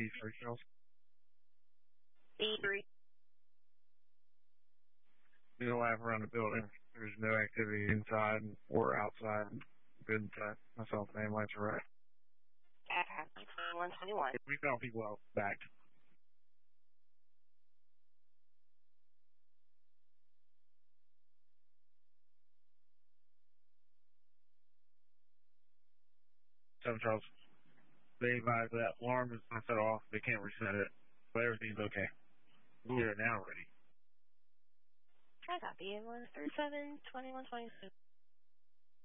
83 Charles. 83. No life around the building. There's no activity inside or outside. Good inside. That's all the name lights are right. Copy. 2121. We found people out back. Seven Charles. They advise that alarm is not set off. They can't reset it, but everything's okay. We're now ready. I copy. 137 2126.